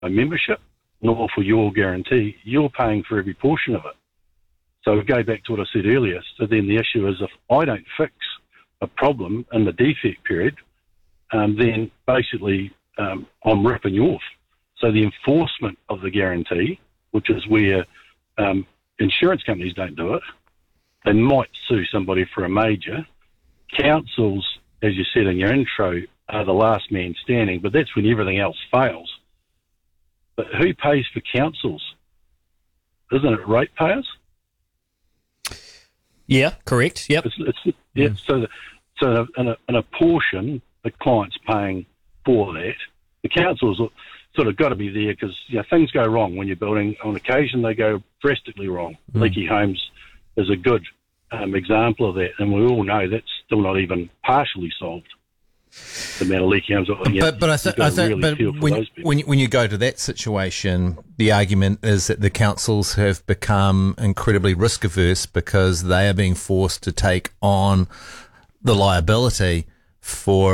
a membership, nor for your guarantee. You're paying for every portion of it. So we go back to what I said earlier. So then the issue is, if I don't fix a problem in the defect period, then basically I'm ripping you off. So the enforcement of the guarantee, which is where insurance companies don't do it, they might sue somebody for a major. Councils, as you said in your intro, are the last man standing, but that's when everything else fails. But who pays for councils? Isn't it ratepayers? Yeah, correct. Yep. So in a portion, the client's paying for that. The councils sort of got to be there because things go wrong when you're building. On occasion, they go drastically wrong. Leaky homes is a good example of that, and we all know that's still not even partially solved. The amount of leaky homes. But I think when you go to that situation, the argument is that the councils have become incredibly risk averse because they are being forced to take on the liability for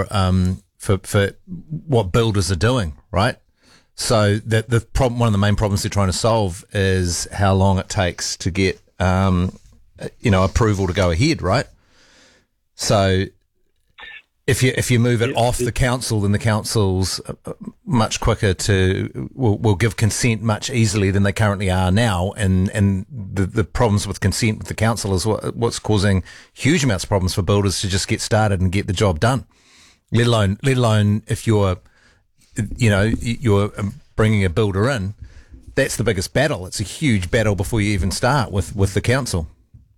what builders are doing, right? So that the problem, one of the main problems they're trying to solve is how long it takes to get approval to go ahead, right? So if you move it off the council, then the council's much quicker will give consent much easily than they currently are now, and the problems with consent with the council is what's causing huge amounts of problems for builders to just get started and get the job done. Let alone if you're bringing a builder in, that's the biggest battle. It's a huge battle before you even start with the council.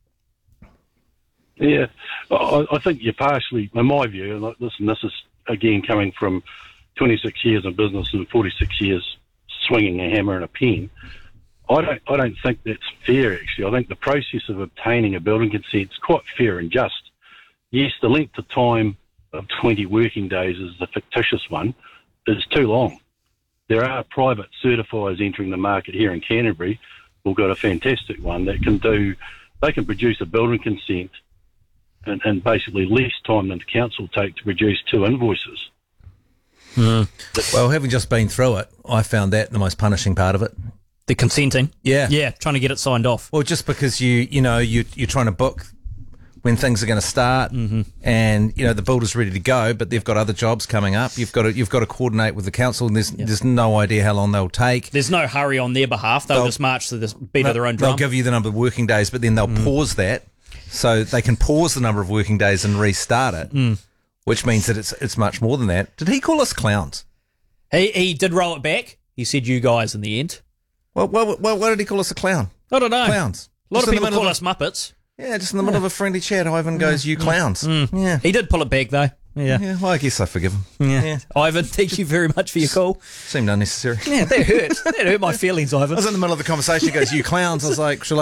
Yeah, I think you're partially, in my view, and listen, this is, again, coming from 26 years in business and 46 years swinging a hammer and a pen. I don't think that's fair, actually. I think the process of obtaining a building consent is quite fair and just. Yes, the length of time of 20 working days is the fictitious one, is too long. There are private certifiers entering the market here in Canterbury. We've got a fantastic one that they can produce a building consent and basically less time than the council take to produce 2 invoices. Well, having just been through it, I found that the most punishing part of it. The consenting? Yeah, trying to get it signed off. Well, just because you're trying to book when things are going to start, and the builder's ready to go, but they've got other jobs coming up. You've got to coordinate with the council, and there's no idea how long they'll take. There's no hurry on their behalf. They'll just march to the beat of their own drum. They'll give you the number of working days, but then they'll pause that, so they can pause the number of working days and restart it, which means that it's much more than that. Did he call us clowns? He did roll it back. He said you guys in the end. Well, why did he call us a clown? I don't know. Clowns. A lot of people call us Muppets. Yeah, just in the middle of a friendly chat, Ivan goes, you clowns. Yeah. He did pull it back, though. Yeah, well, I guess I forgive him. Yeah. Ivan, thank you very much for your call. Seemed unnecessary. Yeah, that hurt. That hurt my feelings, Ivan. I was in the middle of the conversation, he goes, you clowns. I was like, shall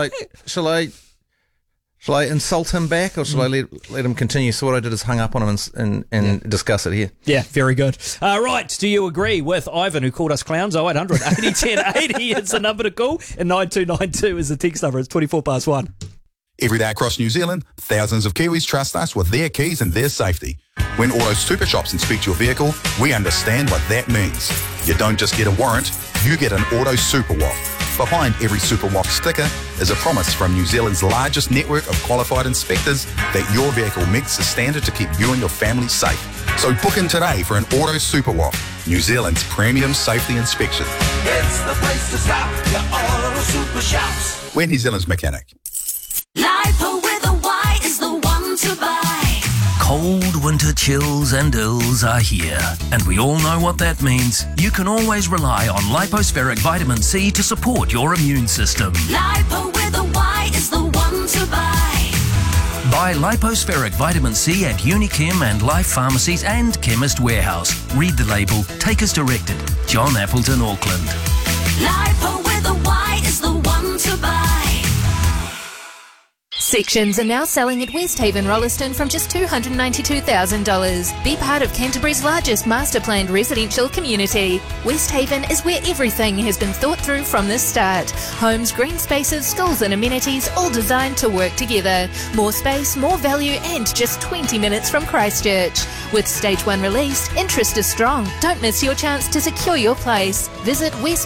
I insult him back, or shall I let him continue? So what I did is hung up on him and discuss it here. Yeah, very good. Right, do you agree with Ivan, who called us clowns? 0800 80 10 80 is the number to call, and 9292 is the text number. It's 1. Every day across New Zealand, thousands of Kiwis trust us with their keys and their safety. When Auto Super Shops inspect your vehicle, we understand what that means. You don't just get a warrant, you get an Auto Super WAF. Behind every Super WAF sticker is a promise from New Zealand's largest network of qualified inspectors that your vehicle meets the standard to keep you and your family safe. So book in today for an Auto Super WAF, New Zealand's premium safety inspection. It's the place to stop, your Auto Super Shops. We're New Zealand's mechanic. Lipo with a Y is the one to buy. Cold winter chills and ills are here, and we all know what that means. You can always rely on Lipospheric Vitamin C to support your immune system. Lipo with a Y is the one to buy. Buy Lipospheric Vitamin C at Unichem and Life Pharmacies and Chemist Warehouse. Read the label. Take as directed. John Appleton, Auckland. Lipo with a Y is the one to buy. Sections are now selling at Westhaven Rolleston from just $292,000. Be part of Canterbury's largest master planned residential community. Westhaven is where everything has been thought through from the start. Homes, green spaces, schools and amenities all designed to work together. More space, more value and just 20 minutes from Christchurch. With Stage 1 released, interest is strong. Don't miss your chance to secure your place. Visit West